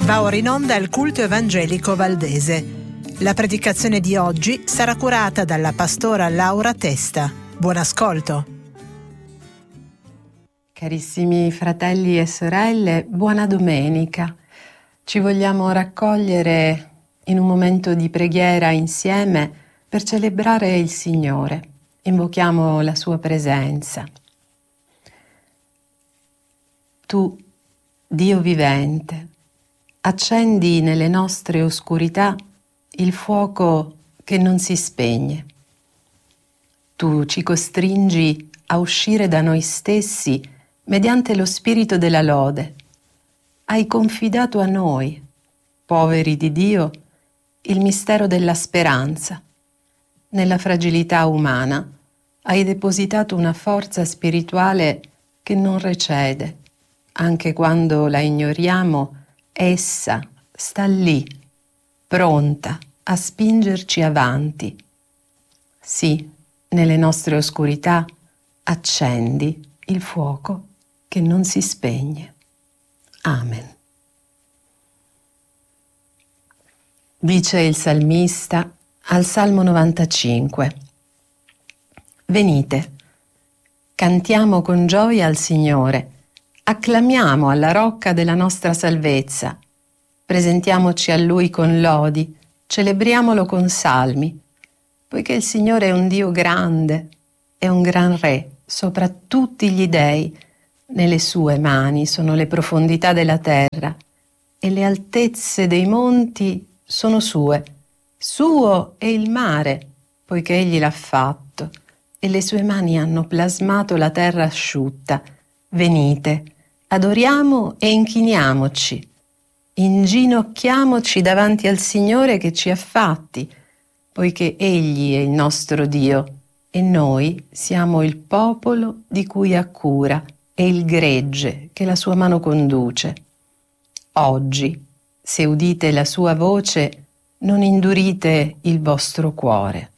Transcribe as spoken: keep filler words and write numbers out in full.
Va ora in onda il culto evangelico valdese. La predicazione di oggi sarà curata dalla pastora Laura Testa. Buon ascolto. Carissimi fratelli e sorelle, buona domenica. Ci vogliamo raccogliere in un momento di preghiera insieme per celebrare il Signore. Invochiamo la sua presenza. Tu, Dio vivente, accendi nelle nostre oscurità il fuoco che non si spegne. Tu ci costringi a uscire da noi stessi mediante lo spirito della lode. Hai confidato a noi, poveri di Dio, il mistero della speranza. Nella fragilità umana hai depositato una forza spirituale che non recede. Anche quando la ignoriamo, essa sta lì, pronta a spingerci avanti. Sì, nelle nostre oscurità accendi il fuoco che non si spegne. Amen. Dice il salmista al Salmo novantacinque: Venite, cantiamo con gioia al Signore, acclamiamo alla rocca della nostra salvezza, presentiamoci a Lui con lodi, celebriamolo con salmi, poiché il Signore è un Dio grande, è un gran Re sopra tutti gli dei. Nelle sue mani sono le profondità della terra e le altezze dei monti sono sue. Suo è il mare, poiché Egli l'ha fatto, e le sue mani hanno plasmato la terra asciutta. Venite, adoriamo e inchiniamoci, inginocchiamoci davanti al Signore che ci ha fatti, poiché Egli è il nostro Dio e noi siamo il popolo di cui ha cura e il gregge che la sua mano conduce. Oggi, se udite la sua voce, non indurite il vostro cuore.